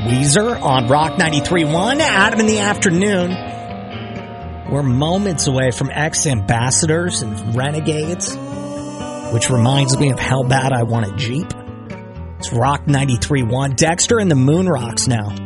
Weezer on Rock 93.1. Adam in the afternoon. We're moments away from ex-ambassadors and renegades, which reminds me of how bad I want a Jeep. It's Rock 93.1. Dexter and the Moon Rocks now.